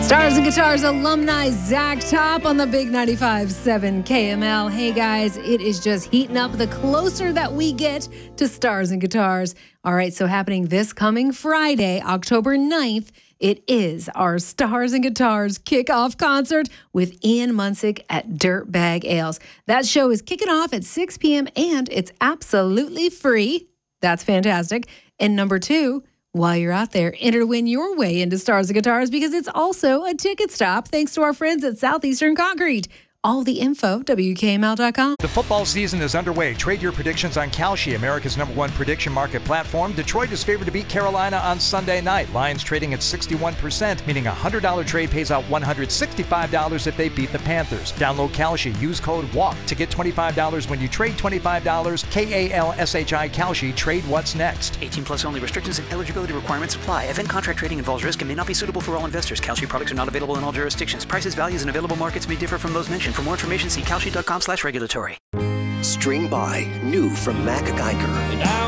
Stars and Guitars alumni Zach Top on the Big 95.7 KML. Hey guys, it is just heating up the closer that we get to Stars and Guitars. All right, so happening this coming Friday, October 9th, it is our Stars and Guitars kickoff concert with Ian Munsick at Dirtbag Ales. That show is kicking off at 6 p.m. and it's absolutely free. That's fantastic. And number two, while you're out there, enter to win your way into Stars and Guitars because it's also a ticket stop thanks to our friends at Southeastern Concrete. All the info, WKML.com. The football season is underway. Trade your predictions on Kalshi, America's #1 prediction market platform. Detroit is favored to beat Carolina on Sunday night. Lions trading at 61%, meaning a $100 trade pays out $165 if they beat the Panthers. Download Kalshi. Use code WALK to get $25 when you trade $25. KALSHI Kalshi. Trade what's next. 18 plus only. Restrictions and eligibility requirements apply. Event contract trading involves risk and may not be suitable for all investors. Kalshi products are not available in all jurisdictions. Prices, values, and available markets may differ from those mentioned. For more information, see Kalshi.com/regulatory. String by, new from Mac Geiger.